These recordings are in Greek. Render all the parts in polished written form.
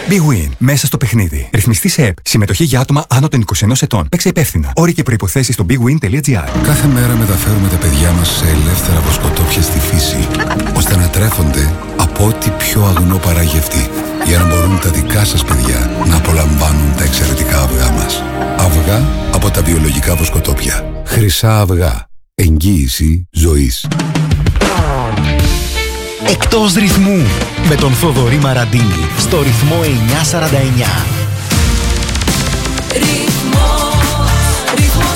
Big Win. Μέσα στο παιχνίδι. Ρυθμιστή σε ΕΠ. Συμμετοχή για άτομα άνω των 21 ετών. Παίξε υπεύθυνα. Όροι και προϋποθέσεις στο bigwin.gr. Κάθε μέρα μεταφέρουμε τα παιδιά μας σε ελεύθερα βοσκοτόπια στη φύση, ώστε να τρέφονται από ό,τι πιο αγνό παράγει αυτή, για να μπορούν τα δικά σας παιδιά να απολαμβάνουν τα εξαιρετικά αυγά μας. Αυγά από τα βιολογικά βοσκοτόπια. Χρυσά αυγά. Εγγύηση ζωής. Εκτός ρυθμού με τον Θοδωρή Μαραντίνη στο ρυθμό 949. Ρυθμός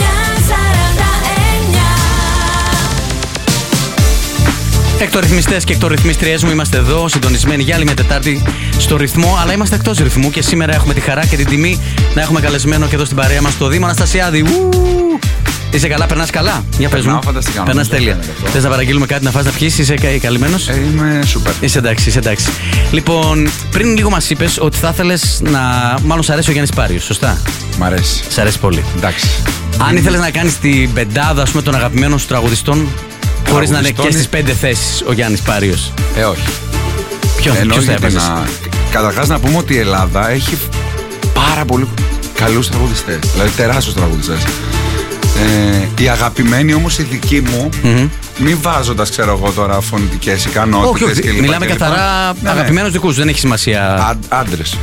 949. Εκτορυθμιστές και εκτορυθμίστριές μου, είμαστε εδώ συντονισμένοι για άλλη μια Τετάρτη στο ρυθμό, αλλά είμαστε εκτός ρυθμού και σήμερα έχουμε τη χαρά και την τιμή να έχουμε καλεσμένο και εδώ στην παρέα μας το Δήμο Αναστασιάδη. Είσαι καλά, περνάς καλά? Για πες μου. Περνάς τέλεια. Θες να παραγγείλουμε κάτι να φας να πιείς, είσαι καλυμμένος? Είμαι σούπερ. Είσαι εντάξει. Λοιπόν, πριν λίγο μας είπες ότι θα ήθελες να. Μάλλον σ' αρέσει ο Γιάννης Πάριος, σωστά? Μ' αρέσει. Σ' αρέσει πολύ. Εντάξει. Αν ήθελες να κάνεις την πεντάδα, ας πούμε, των αγαπημένων σου τραγουδιστών, χωρίς να είναι και στις 5 θέσεις ο Γιάννης Πάριος. Όχι. Ποιος θα έπαιζες? Καταρχάς να πούμε ότι η Ελλάδα έχει πάρα πολύ καλούς τραγουδιστές. Δηλαδή τεράστιους τραγουδιστές. Οι αγαπημένοι όμως οι δικοί μου, μην βάζοντας, ξέρω εγώ τώρα, φωνητικές ικανότητες κλπ. Μιλάμε καθαρά αγαπημένους δικούς σου, δεν έχει σημασία. Άντρες.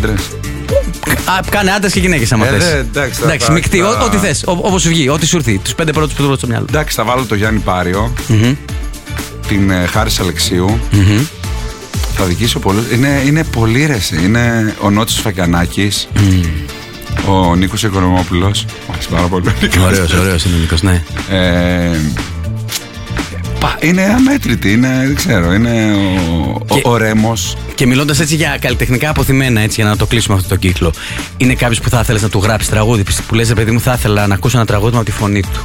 Κάνε άντρες και γυναίκες άμα θες. Εντάξει, μεικτή, ό,τι θες, όπως σου βγει, ό,τι σου έρθει. Τους 5 πρώτους που του στο μυαλό. Εντάξει, θα βάλω το Γιάννη Πάριο, την Χάρης Αλεξίου. Θα δικήσω πολλούς. Είναι πολύ ρεση. Είναι ο Νότσος Φακιανάκης. Ο Νίκος Οικονομόπουλος. Μου αρέσει πάρα πολύ. Ωραίος είναι ο Νίκος, ναι. Είναι αμέτρητη, δεν ξέρω, είναι ο Ρέμος. Και μιλώντας έτσι για καλλιτεχνικά αποθυμένα, έτσι, για να το κλείσουμε αυτό το κύκλο, είναι κάποιος που θα ήθελες να του γράψεις τραγούδι, που λες, παιδί μου, θα ήθελα να ακούσω ένα τραγούδι από τη φωνή του?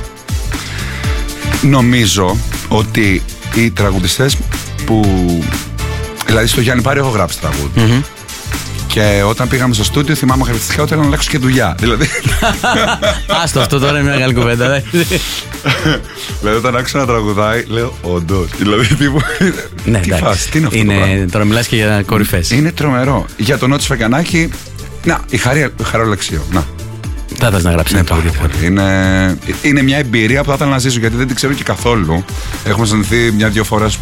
Νομίζω ότι οι τραγουδιστές που. Δηλαδή στο Γιάννη Πάριο έχω γράψει τραγούδι. Και όταν πήγαμε στο στούντιο, θυμάμαι χαρακτηριστικά ότι έλεγα να αλλάξω και δουλειά. Δηλαδή. Άστο, αυτό τώρα είναι μια μεγάλη κουβέντα. Δηλαδή, όταν άκουσα να τραγουδάει, λέω όντως. Δηλαδή, ναι, τι φάση, τι είναι αυτό? Τώρα μιλάς και για κορυφές. Είναι τρομερό. Για τον Νότσο Φακιανάκη, η Χαρή Αλεξίου. Να. Θα ήθελα να γράψει ένα τραγούδι. Είναι μια εμπειρία που θα ήθελα να ζήσω, γιατί δεν την ξέρω και καθόλου. Έχουμε συναντηθεί μια-δυο φορές,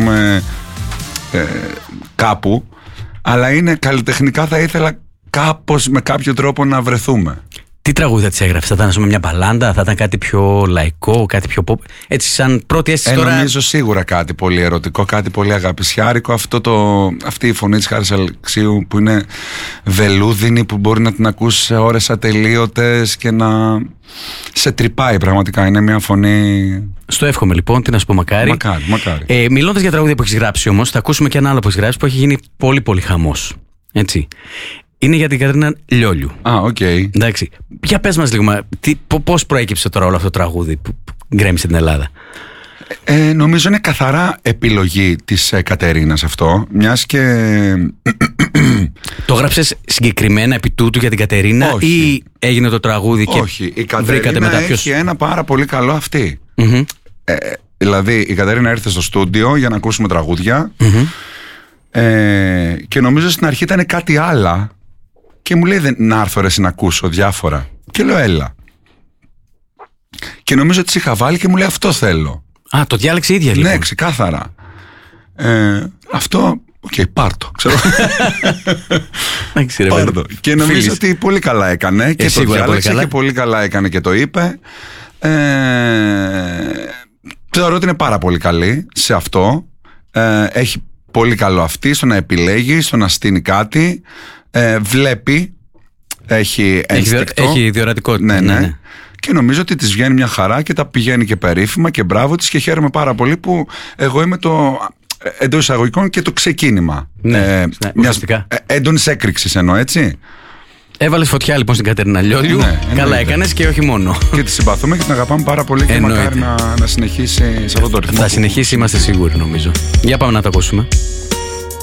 κάπου. Αλλά είναι καλλιτεχνικά, θα ήθελα κάπως με κάποιο τρόπο να βρεθούμε. Τι τραγούδι θα της έγραφες? Θα ήταν, ας πούμε, μια μπαλάντα, θα ήταν κάτι πιο λαϊκό, κάτι πιο pop? Έτσι, σαν πρώτη αίσθηση τώρα. Νομίζω σίγουρα κάτι πολύ ερωτικό, κάτι πολύ αγαπησιάρικο. Αυτή η φωνή της Χάρης Αλεξίου που είναι βελούδινη, που μπορεί να την ακούσει σε ώρες ατελείωτες και να σε τρυπάει πραγματικά. Είναι μια φωνή. Στο εύχομαι λοιπόν, τι να σου πω, μακάρι. Μακάρι. Μιλώντας για τραγούδια που έχεις γράψει όμως, θα ακούσουμε και ένα άλλο που έχεις γράψει που έχει γίνει πολύ πολύ χαμός. Έτσι. Είναι για την Κατερίνα Λιόλιου. Οκ. Εντάξει. Για πες μας λίγο, πώς προέκυψε τώρα όλο αυτό το τραγούδι που γκρέμισε την Ελλάδα? Νομίζω είναι καθαρά επιλογή της Κατερίνας αυτό, μιας και. Το γράψες συγκεκριμένα επί τούτου για την Κατερίνα? Όχι. Ή έγινε το τραγούδι και όχι, η Κατερίνα έχει ένα πάρα πολύ καλό αυτή. Δηλαδή η Κατερίνα ήρθε στο στούντιο για να ακούσουμε τραγούδια, και νομίζω στην αρχή ήταν κάτι άλλα και μου λέει να έρθω ρε να ακούσω διάφορα, και λέω έλα, και νομίζω ότι είχα βάλει και μου λέει αυτό θέλω. Το διάλεξε η ίδια λοιπόν? Ναι, ξεκάθαρα. Αυτό, πάρτο, ξέρω. Πάρτο. Και νομίζω ότι πολύ καλά έκανε και το διάλεξε και πολύ καλά έκανε και το είπε. Θεωρώ ότι είναι πάρα πολύ καλή σε αυτό. Έχει πολύ καλό αυτή στο να επιλέγει, στο να στείνει κάτι. Βλέπει. Έχει ένστικτο. Έχει διορατικότητα. Ναι. Και νομίζω ότι της βγαίνει μια χαρά και τα πηγαίνει και περίφημα και μπράβο της, και χαίρομαι πάρα πολύ που εγώ είμαι το εντός εισαγωγικών και το ξεκίνημα. Μιας έντονης έκρηξης εννοώ, έτσι. Έβαλες φωτιά λοιπόν στην Κατερίνα Λιόλιου. Καλά έκανες, και όχι μόνο. Και τη συμπαθούμε και την αγαπάμε πάρα πολύ και μακάρι να συνεχίσει σε αυτό το ρυθμό. Θα συνεχίσει, είμαστε σίγουροι νομίζω. Για πάμε να το ακούσουμε.